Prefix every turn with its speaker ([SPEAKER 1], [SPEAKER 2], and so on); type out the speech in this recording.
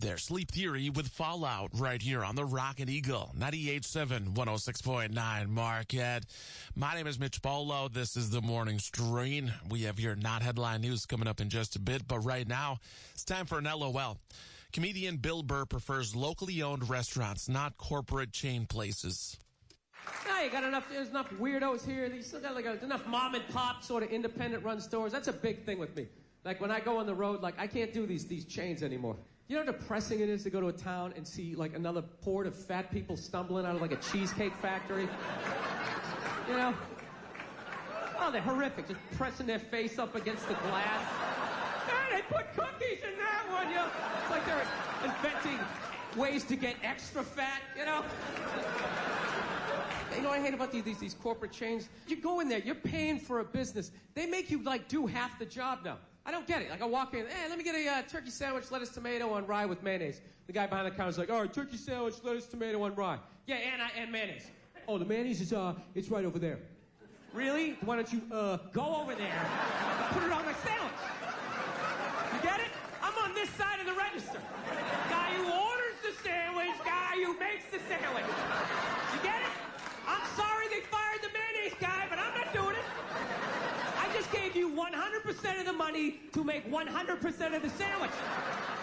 [SPEAKER 1] there. Sleep Theory with Fallout right here on the Rocket Eagle. 98.7, 106.9 Marquette. My name is Mitch Bolo. This is the Morning Strain. We have your not headline news coming up in just a bit, but right now it's time for an LOL. Comedian Bill Burr prefers locally owned restaurants, not corporate chain places.
[SPEAKER 2] Now you got there's enough weirdos here. You still got enough mom and pop sort of independent run stores. That's a big thing with me. Like when I go on the road, like I can't do these chains anymore. You know how depressing it is to go to a town and see like another horde of fat people stumbling out of like a cheesecake factory? You know? Oh, they're horrific. Just pressing their face up against the glass. Hey, they put cookies in that one, you know? It's like they're inventing ways to get extra fat, you know? You know what I hate about these corporate chains? You go in there, you're paying for a business. They make you, like, do half the job now. I don't get it. Like, I walk in, hey, let me get a turkey sandwich, lettuce, tomato, on rye with mayonnaise. The guy behind the counter's like, all right, turkey sandwich, lettuce, tomato, on rye. Yeah, and mayonnaise. Oh, the mayonnaise is, it's right over there. Really? Why don't you, go over there and put it on my sandwich? You get it? I'm on this side of the register. Guy who orders the sandwich, guy who makes the sandwich. You get it? I'm sorry they fired the mayonnaise guy, but I'm not doing it. I just gave you 100% of the money to make 100% of the sandwich.